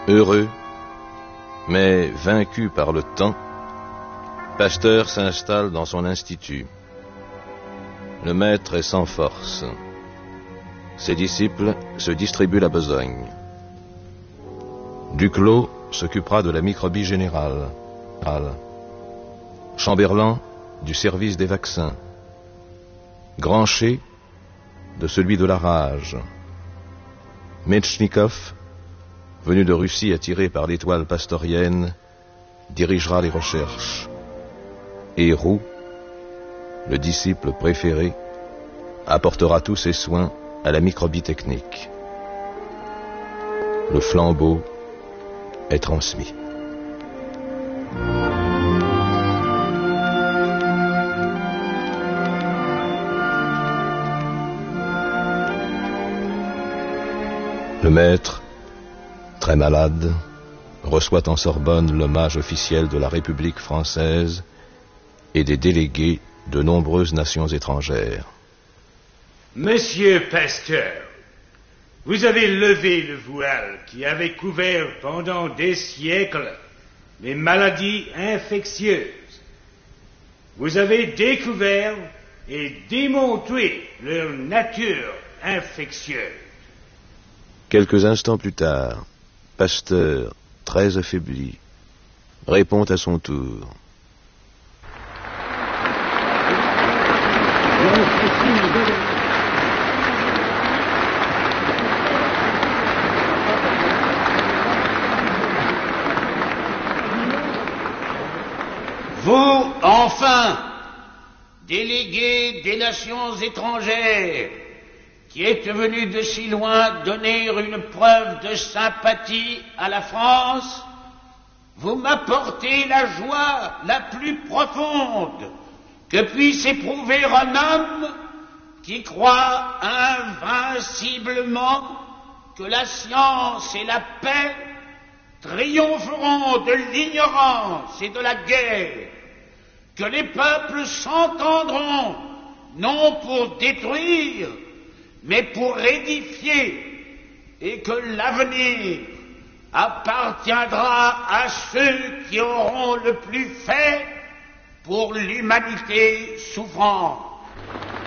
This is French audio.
Heureux, mais vaincu par le temps, Pasteur s'installe dans son institut. Le maître est sans force. Ses disciples se distribuent la besogne. Duclos s'occupera de la microbie générale. Chamberlain du service des vaccins. Grancher de celui de la rage. Metchnikov, venu de Russie attiré par l'étoile pastorienne, dirigera les recherches. Et Roux, le disciple préféré, apportera tous ses soins à la microbie technique. Le flambeau est transmis. Le maître, très malade, reçoit en Sorbonne l'hommage officiel de la République française et des délégués de nombreuses nations étrangères. Monsieur Pasteur, vous avez levé le voile qui avait couvert pendant des siècles les maladies infectieuses. Vous avez découvert et démontré leur nature infectieuse. Quelques instants plus tard, Pasteur, très affaibli, répond à son tour. Vous, enfin, délégués des nations étrangères, qui êtes venus de si loin donner une preuve de sympathie à la France, vous m'apportez la joie la plus profonde que puisse éprouver un homme qui croit invinciblement que la science et la paix triompheront de l'ignorance et de la guerre, que les peuples s'entendront non pour détruire, mais pour édifier, et que l'avenir appartiendra à ceux qui auront le plus fait pour l'humanité souffrante.